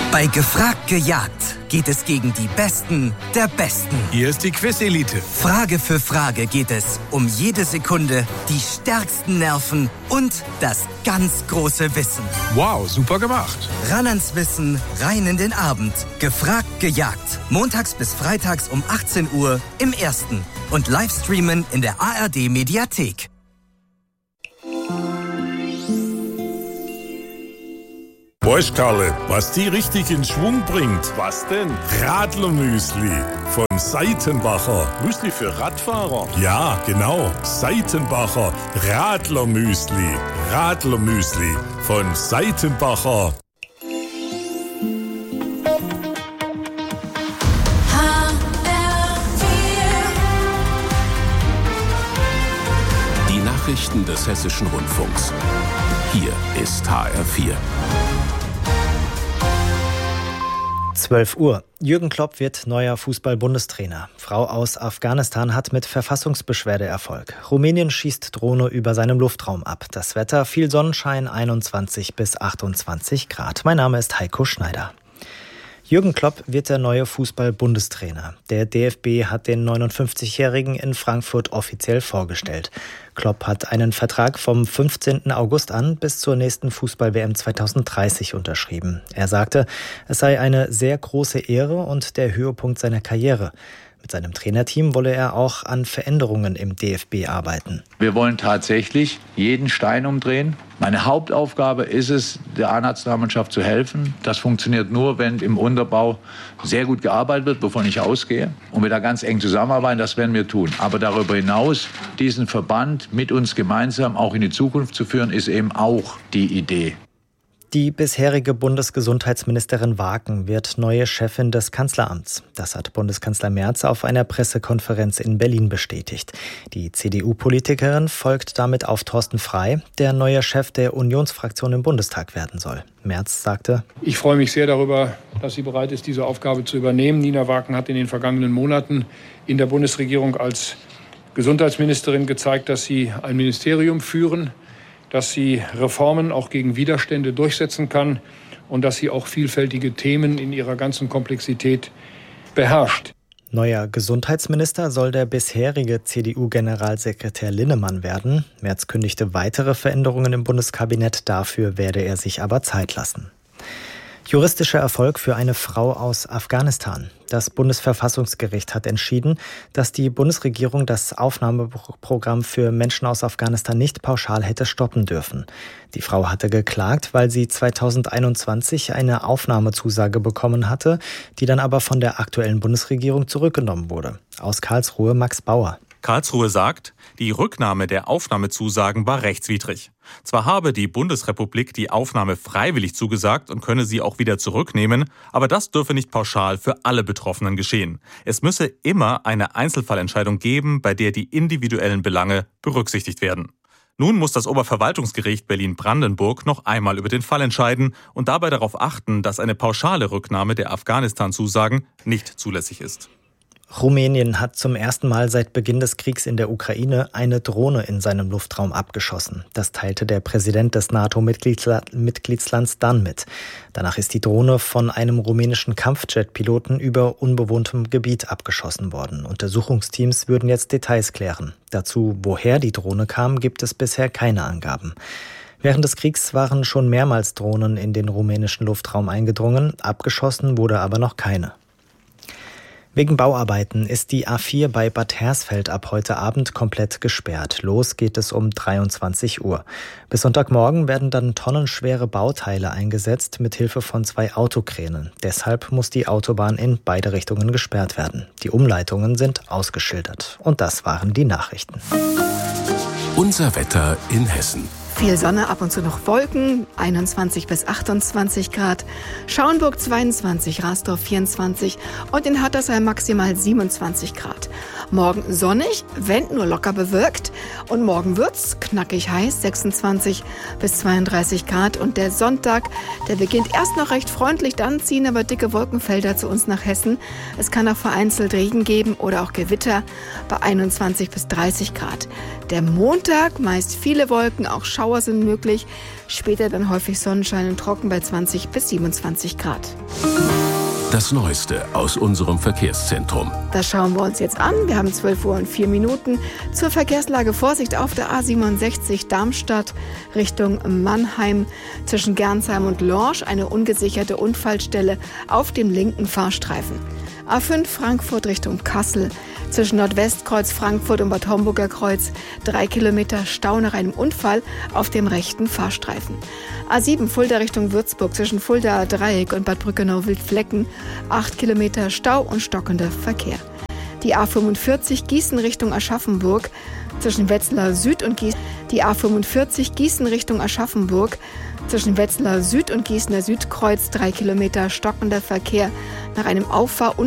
Bei Gefragt gejagt geht es gegen die Besten der Besten. Hier ist die Quiz-Elite. Frage für Frage geht es um jede Sekunde, die stärksten Nerven und das ganz große Wissen. Wow, super gemacht. Ran ans Wissen, rein in den Abend. Gefragt gejagt. Montags bis freitags um 18 Uhr im Ersten. Und Livestreamen in der ARD-Mediathek. Weißt Karle, was die richtig in Schwung bringt? Was denn? Radlermüsli von Seitenbacher. Müsli für Radfahrer? Ja, genau. Seitenbacher Radlermüsli. Radlermüsli von Seitenbacher. Die Nachrichten des Hessischen Rundfunks. Hier ist HR4. 12 Uhr. Jürgen Klopp wird neuer Fußball-Bundestrainer. Frau aus Afghanistan hat mit Verfassungsbeschwerde Erfolg. Rumänien schießt Drohne über seinem Luftraum ab. Das Wetter, viel Sonnenschein, 21 bis 28 Grad. Mein Name ist Heiko Schneider. Jürgen Klopp wird der neue Fußball-Bundestrainer. Der DFB hat den 59-Jährigen in Frankfurt offiziell vorgestellt. Klopp hat einen Vertrag vom 15. August an bis zur nächsten Fußball-WM 2030 unterschrieben. Er sagte, es sei eine sehr große Ehre und der Höhepunkt seiner Karriere. Mit seinem Trainerteam wolle er auch an Veränderungen im DFB arbeiten. Wir wollen tatsächlich jeden Stein umdrehen. Meine Hauptaufgabe ist es, der A-Nationalmannschaft zu helfen. Das funktioniert nur, wenn im Unterbau sehr gut gearbeitet wird, wovon ich ausgehe. Und wir da ganz eng zusammenarbeiten, das werden wir tun. Aber darüber hinaus, diesen Verband mit uns gemeinsam auch in die Zukunft zu führen, ist eben auch die Idee. Die bisherige Bundesgesundheitsministerin Waken wird neue Chefin des Kanzleramts. Das hat Bundeskanzler Merz auf einer Pressekonferenz in Berlin bestätigt. Die CDU-Politikerin folgt damit auf Thorsten Frey, der neuer Chef der Unionsfraktion im Bundestag werden soll. Merz sagte: Ich freue mich sehr darüber, dass sie bereit ist, diese Aufgabe zu übernehmen. Nina Waken hat in den vergangenen Monaten in der Bundesregierung als Gesundheitsministerin gezeigt, dass sie ein Ministerium führen, dass sie Reformen auch gegen Widerstände durchsetzen kann und dass sie auch vielfältige Themen in ihrer ganzen Komplexität beherrscht. Neuer Gesundheitsminister soll der bisherige CDU-Generalsekretär Linnemann werden. Merz kündigte weitere Veränderungen im Bundeskabinett, dafür werde er sich aber Zeit lassen. Juristischer Erfolg für eine Frau aus Afghanistan. Das Bundesverfassungsgericht hat entschieden, dass die Bundesregierung das Aufnahmeprogramm für Menschen aus Afghanistan nicht pauschal hätte stoppen dürfen. Die Frau hatte geklagt, weil sie 2021 eine Aufnahmezusage bekommen hatte, die dann aber von der aktuellen Bundesregierung zurückgenommen wurde. Aus Karlsruhe Max Bauer. Karlsruhe sagt, die Rücknahme der Aufnahmezusagen war rechtswidrig. Zwar habe die Bundesrepublik die Aufnahme freiwillig zugesagt und könne sie auch wieder zurücknehmen, aber das dürfe nicht pauschal für alle Betroffenen geschehen. Es müsse immer eine Einzelfallentscheidung geben, bei der die individuellen Belange berücksichtigt werden. Nun muss das Oberverwaltungsgericht Berlin-Brandenburg noch einmal über den Fall entscheiden und dabei darauf achten, dass eine pauschale Rücknahme der Afghanistan-Zusagen nicht zulässig ist. Rumänien hat zum ersten Mal seit Beginn des Kriegs in der Ukraine eine Drohne in seinem Luftraum abgeschossen. Das teilte der Präsident des NATO-Mitgliedslands dann mit. Danach ist die Drohne von einem rumänischen Kampfjet-Piloten über unbewohntem Gebiet abgeschossen worden. Untersuchungsteams würden jetzt Details klären. Dazu, woher die Drohne kam, gibt es bisher keine Angaben. Während des Kriegs waren schon mehrmals Drohnen in den rumänischen Luftraum eingedrungen, abgeschossen wurde aber noch keine. Wegen Bauarbeiten ist die A4 bei Bad Hersfeld ab heute Abend komplett gesperrt. Los geht es um 23 Uhr. Bis Sonntagmorgen werden dann tonnenschwere Bauteile eingesetzt mit Hilfe von 2 Autokränen. Deshalb muss die Autobahn in beide Richtungen gesperrt werden. Die Umleitungen sind ausgeschildert. Und das waren die Nachrichten. Unser Wetter in Hessen. Viel Sonne, ab und zu noch Wolken, 21 bis 28 Grad. Schauenburg 22, Rasdorf 24 und in Hattersheim maximal 27 Grad. Morgen sonnig, wenn nur locker bewölkt. Und morgen wird's knackig heiß, 26 bis 32 Grad. Und der Sonntag, der beginnt erst noch recht freundlich, dann ziehen aber dicke Wolkenfelder zu uns nach Hessen. Es kann auch vereinzelt Regen geben oder auch Gewitter bei 21 bis 30 Grad. Der Montag, meist viele Wolken, auch Schauer sind möglich. Später dann häufig Sonnenschein und trocken bei 20 bis 27 Grad. Das Neueste aus unserem Verkehrszentrum. Das schauen wir uns jetzt an. Wir haben 12:04 Zur Verkehrslage Vorsicht auf der A67 Darmstadt Richtung Mannheim. Zwischen Gernsheim und Lorsch eine ungesicherte Unfallstelle auf dem linken Fahrstreifen. A5 Frankfurt Richtung Kassel. Zwischen Nordwestkreuz Frankfurt und Bad Homburger Kreuz 3 Kilometer Stau nach einem Unfall auf dem rechten Fahrstreifen. A7 Fulda Richtung Würzburg zwischen Fuldaer Dreieck und Bad Brückenau-Wildflecken 8 Kilometer Stau und stockender Verkehr. Die A45 Gießen Richtung Aschaffenburg zwischen Wetzlar Süd und Gießen. Die A45 Gießen Richtung Aschaffenburg zwischen Wetzlar Süd und Gießener Südkreuz 3 Kilometer stockender Verkehr nach einem Auffahrunfall